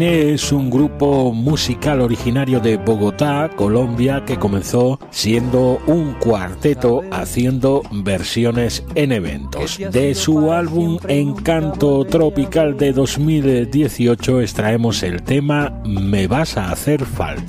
Es un grupo musical originario de Bogotá, Colombia, que comenzó siendo un cuarteto haciendo versiones en eventos. De su álbum Encanto Tropical de 2018 extraemos el tema Me vas a hacer falta.